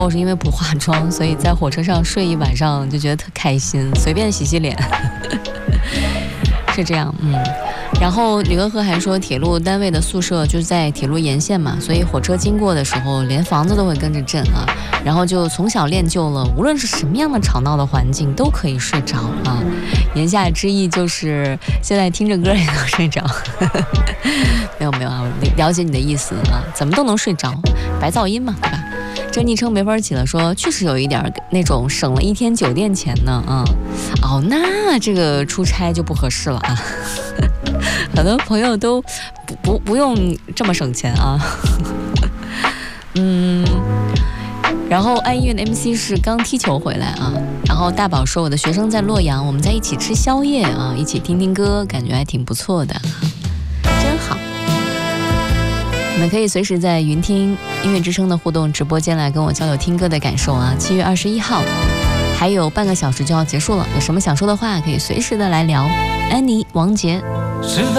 我是因为不化妆，所以在火车上睡一晚上就觉得特开心，随便洗洗脸。是这样，然后李格和还说，铁路单位的宿舍就是在铁路沿线嘛，所以火车经过的时候，连房子都会跟着震啊。然后就从小练就了，无论是什么样的吵闹的环境，都可以睡着啊。言下之意就是现在听着歌也能睡着。没有啊，我了解你的意思啊，怎么都能睡着，白噪音嘛，对吧？这昵称没法起了说，确实有一点那种省了一天酒店钱呢啊。那这个出差就不合适了啊。很多朋友都不用这么省钱啊。然后爱音乐的 MC 是刚踢球回来啊。然后大宝说，我的学生在洛阳，我们在一起吃宵夜啊，一起听听歌，感觉还挺不错的，真好。你们可以随时在云听音乐之声的互动直播间来跟我交流听歌的感受啊。7月21号还有半个小时就要结束了，有什么想说的话可以随时的来聊。安妮、王杰。